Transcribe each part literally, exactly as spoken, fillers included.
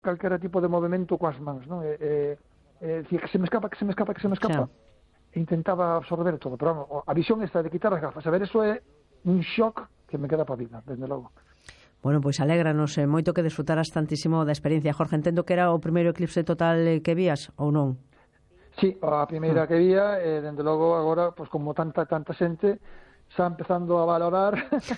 calquera tipo de movimento coas mans, non? E, e, e dicía que se me escapa, que se me escapa, que se me escapa. Xa. E intentaba absorber todo, pero a visión esta de quitar as gafas, a ver, eso é un shock que me queda para a vida, desde logo. Bueno, pois pues alégranos eh, moito que desfrutaras tantísimo da experiencia. Jorge, entendo que era o primeiro eclipse total eh, que vías, ou non? Sí, a primeira que vía, e eh, dende logo agora, pois pues, como tanta tanta xente, xa empezando a valorar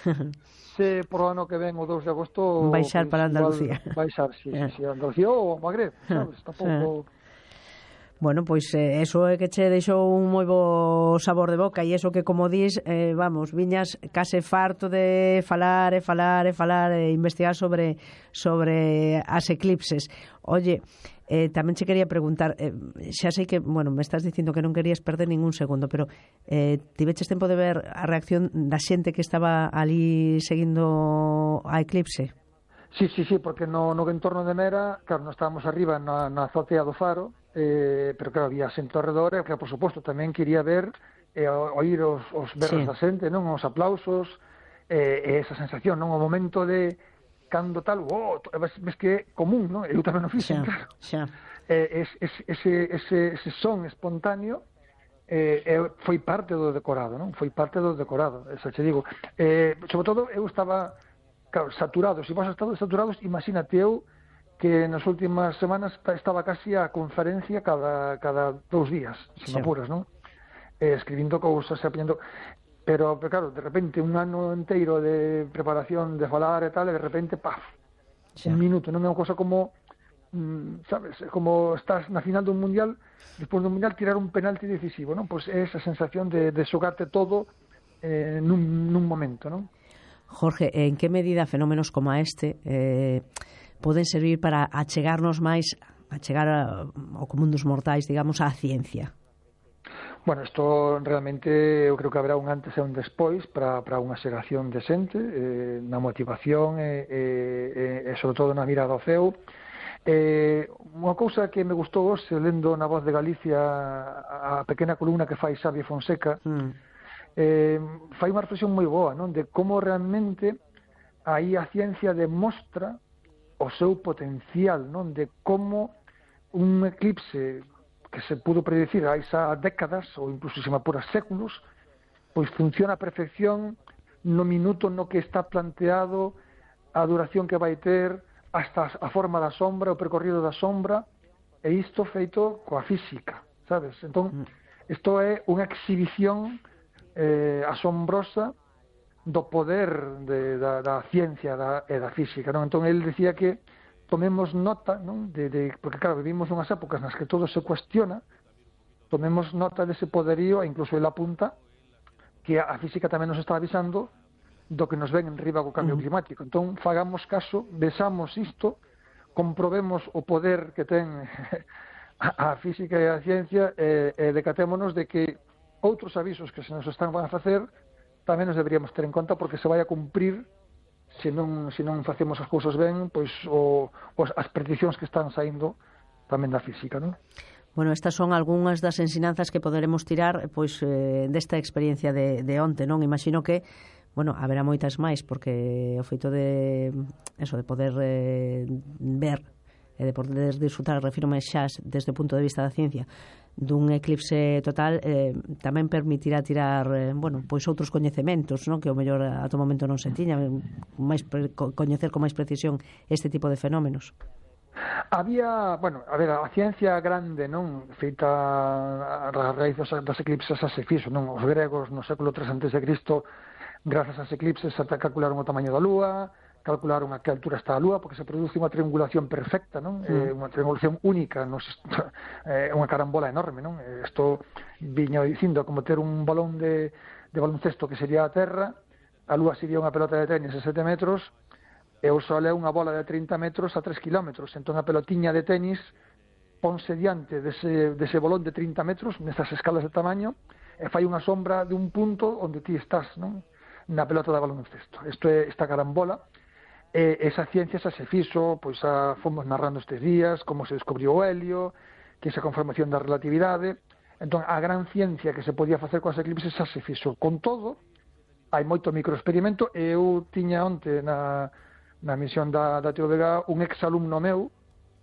se por o ano que ven o dous de agosto baixar pues, para Andalucía. Baixar, sí, sí, sí, Andalucía ou Magreb, sabes, tampouco... Bueno, pois eh, eso é que che deixou un moi bo sabor de boca, e eso que, como dis, eh, vamos, viñas case farto de falar e falar e falar e investigar sobre sobre as eclipses. Oye, eh, tamén che quería preguntar, eh, xa sei que, bueno, me estás dicindo que non querías perder ningún segundo, pero eh, tiveches tempo de ver a reacción da xente que estaba ali seguindo a eclipse? Sí, sí, sí, porque no, no entorno de Mera, claro, non estábamos arriba na, na azotea do faro, eh, pero claro, había xente ao redor, e que, por suposto, tamén quería ver e eh, oír os, os berros sí. da xente, non? Os aplausos, eh, e esa sensación, non? O momento de cando tal, oh, ves, ves que é común, non? Eu tamén o fixen, xa, claro. Xa. Eh, es, es, ese, ese, ese son espontáneo eh, eh, foi parte do decorado, non? Foi parte do decorado, eso che digo. Eh, sobre todo, eu estaba... Claro, saturados, se vos estado saturados, imagínate eu que nas últimas semanas estaba casi a conferencia cada, cada dous días, se me apuras, non? Eh, escribindo cousas, apiñando... Pero, pero, claro, de repente, un ano inteiro de preparación, de falar e tal, e de repente, paf, sí. un minuto, non é unha cosa como, mm, sabes, como estás na final dun mundial, despois dun mundial tirar un penalti decisivo, non? Pois é esa sensación de, de xogarte todo eh, nun, nun momento, non? Jorge, en que medida fenómenos como este eh, poden servir para achegarnos máis, achegar a, ao común dos mortais, digamos, á ciencia? Bueno, isto realmente eu creo que habrá un antes e un despois para, para unha xeración de xente, eh, na motivación e, e, e sobre todo na mirada ao ceo. Eh, unha cousa que me gustou hoxe, lendo na Voz de Galicia a pequena columna que fai Xavi Fonseca, mm. Eh, fai unha reflexión moi boa, non? De como realmente aí a ciencia demostra o seu potencial, non? De como un eclipse que se pudo predecir hai xa décadas ou incluso se me apuras séculos, pois funciona a perfección no minuto no que está planteado, a duración que vai ter, hasta a forma da sombra, o percorrido da sombra, e isto feito coa física, sabes? Entón, isto é unha exhibición Eh, asombrosa do poder de, da, da ciencia da, e da física, non? Entón, ele decía que tomemos nota, non? De, de, porque, claro, vivimos unhas épocas nas que todo se cuestiona, tomemos nota dese poderío, e incluso ele apunta que a física tamén nos está avisando do que nos ven en riba co cambio climático. Entón, fagamos caso, besamos isto, comprobemos o poder que ten a, a física e a ciencia, e, e decatémonos de que outros avisos que se nos están a facer tamén nos deberíamos ter en conta, porque se vai a cumprir se non, se non facemos as cousas ben, pois o, os, as prediccións que están saindo tamén da física, non? Bueno, estas son algunhas das ensinanzas que poderemos tirar pois eh, desta experiencia de, de onte, non? Imagino que, bueno, haberá moitas máis, porque o feito de eso, de poder eh, ver e de poder disfrutar, refirme xa desde o punto de vista da ciencia, dun eclipse total, eh, tamén permitirá tirar, eh, bueno, pois outros coñecementos, non? Que o mellor ata o momento non se tiña, máis pre, coñecer con máis precisión este tipo de fenómenos. Había, bueno, a ver, a ciencia grande, non, feita a raíz das eclipses a se fixo, non? Os gregos no século tres antes de Cristo, grazas ás eclipses, ata calcularon o tamaño da Lúa, calcularon a que altura está a Lúa, porque se produce unha triangulación perfecta, non? Mm. Eh, unha triangulación única, non? É eh, unha carambola enorme, non? Isto viña dicindo como ter un balón de, de baloncesto que sería a Terra, a Lúa sería unha pelota de tenis de sete metros, e o Sol é unha bola de trinta metros a tres kilómetros. Entón a pelotiña de tenis ponse diante dese, dese balón de trinta metros, nestas escalas de tamaño, e fai unha sombra de un punto onde ti estás, non? Na pelota de baloncesto. Isto é esta carambola. E esa ciencia xa se fixo, pois a, fomos narrando estes días, como se descubriu o helio, que esa conformación da relatividade. Entón, a gran ciencia que se podía facer coas eclipses xa se fixo. Con todo, hai moito microexperimento, e eu tiña onte na, na misión da, da T V G un exalumno meu,